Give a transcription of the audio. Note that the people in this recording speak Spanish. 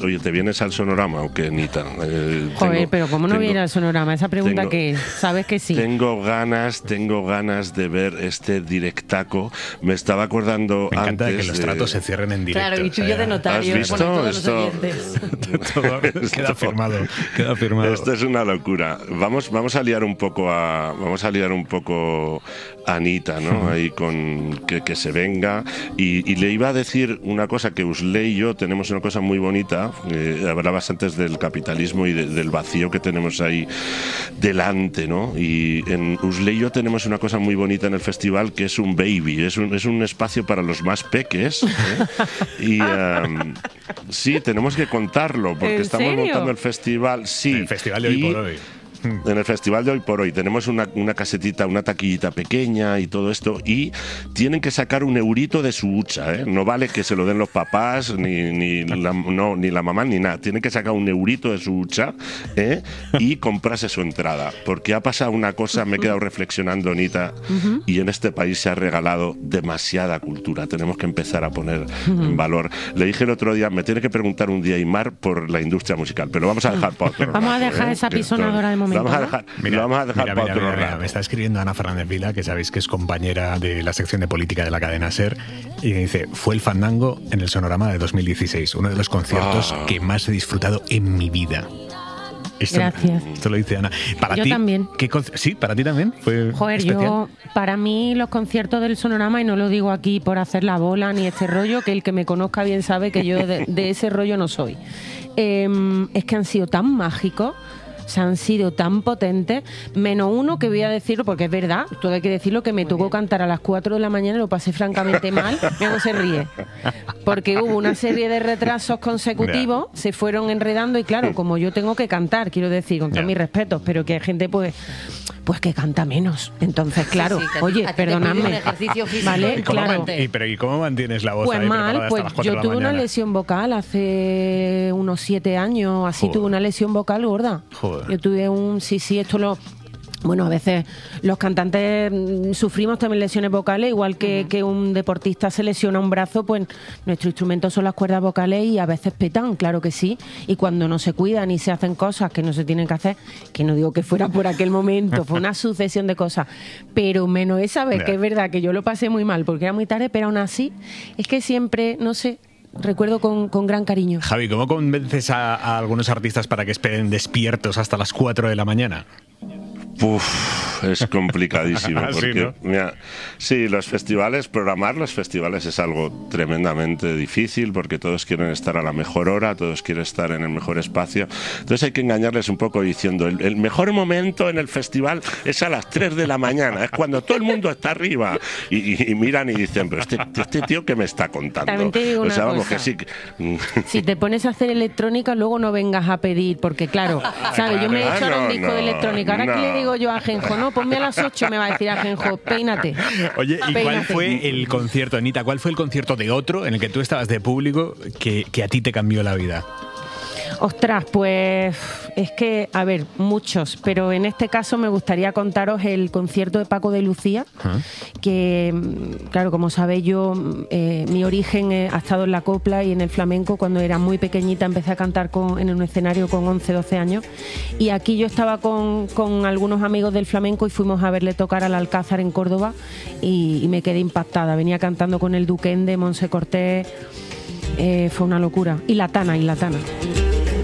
oye, ¿te vienes al Sonorama o qué, Anita? Joder, pero ¿cómo no viene al Sonorama? Esa pregunta que sabes que sí. Tengo ganas de ver este directaco. Me estaba acordando Me encanta antes que los tratos se cierren en directo. Claro, y tú y yo de notario. ¿Has visto todos esto? Queda firmado. Esto es una locura. Vamos a liar un poco a Anita, ¿no? Ahí con que se venga. Y le iba a decir una cosa, que Usley y yo tenemos una cosa muy bonita. Hablabas antes del capitalismo y del vacío que tenemos ahí delante, ¿no? Y en Usley y yo tenemos una cosa muy bonita en el festival, que es un baby, es un espacio para los más peques, y sí, tenemos que contarlo, porque estamos montando el festival. Sí, el festival de hoy por hoy. En el festival de hoy por hoy tenemos una casetita, una taquillita pequeña y todo esto, y tienen que sacar un eurito de su hucha, ¿eh? No vale que se lo den los papás, ni la mamá, ni nada. Tienen que sacar un eurito de su hucha, ¿eh? Y comprarse su entrada, porque ha pasado una cosa, me he quedado reflexionando, Anita, y en este país se ha regalado demasiada cultura. Tenemos que empezar a poner en valor. Le dije el otro día, me tiene que preguntar un día Aimar por la industria musical, pero lo vamos a dejar para otro Vamos rato, a dejar esa pisonadora de momento. Lo vamos a dejar para otro rato. Me está escribiendo Ana Fernández Vila, que sabéis que es compañera de la sección de política de la cadena SER, y me dice: fue el Fandango en el Sonorama de 2016, uno de los conciertos que más he disfrutado en mi vida. Gracias. Esto lo dice Ana. ¿Para yo ti también. Sí, para ti también fue especial. Para mí los conciertos del Sonorama, y no lo digo aquí por hacer la bola ni este rollo, que el que me conozca bien sabe que yo de ese rollo no soy. Es que han sido tan mágicos, han sido tan potentes, menos uno que voy a decirlo porque es verdad, todo hay que decirlo, que me tocó cantar a las 4 de la mañana y lo pasé francamente mal. Mira, no se ríe, porque hubo una serie de retrasos consecutivos, se fueron enredando, y claro, como yo tengo que cantar, quiero decir, con todos mis respetos, pero que hay gente pues que canta menos, entonces claro, oye, perdonadme, ¿vale? Claro. ¿Y cómo mantienes la voz pues ahí mal, pues yo tuve una lesión vocal hace unos 7 años, así. Joder. Tuve una lesión vocal gorda. Joder. Yo tuve bueno, a veces los cantantes sufrimos también lesiones vocales, igual que un deportista se lesiona un brazo, pues nuestro instrumento son las cuerdas vocales y a veces petan, claro que sí, y cuando no se cuidan y se hacen cosas que no se tienen que hacer, que no digo que fuera por aquel momento, fue una sucesión de cosas, pero menos esa vez, que es verdad que yo lo pasé muy mal porque era muy tarde, pero aún así es que siempre, no sé, recuerdo con gran cariño. Javi, ¿cómo convences a algunos artistas para que esperen despiertos hasta las 4 de la mañana? Es complicadísimo. Porque, sí, ¿no? Mira, sí, programar los festivales es algo tremendamente difícil, porque todos quieren estar a la mejor hora, todos quieren estar en el mejor espacio. Entonces hay que engañarles un poco diciendo, el mejor momento en el festival es a las 3 de la mañana, es cuando todo el mundo está arriba. Y miran y dicen, pero este tío, ¿qué me está contando? También te digo una vamos, cosa. que sí. Si te pones a hacer electrónica, luego no vengas a pedir, porque claro, ¿sabes? Yo me he hecho ahora un disco de electrónica, ahora que le digo yo a Ajenjo, no, ponme a las 8, me va a decir Ajenjo, peínate. Oye, ¿y cuál fue el concierto, Anita? ¿Cuál fue el concierto de otro en el que tú estabas de público que a ti te cambió la vida? Ostras, pues es que, a ver, muchos, pero en este caso me gustaría contaros el concierto de Paco de Lucía, que, claro, como sabéis yo, mi origen ha estado en la copla y en el flamenco. Cuando era muy pequeñita empecé a cantar en un escenario con 11, 12 años, y aquí yo estaba con algunos amigos del flamenco y fuimos a verle tocar al Alcázar en Córdoba y me quedé impactada. Venía cantando con el Duquende, Monse Cortés, fue una locura. Y la Tana.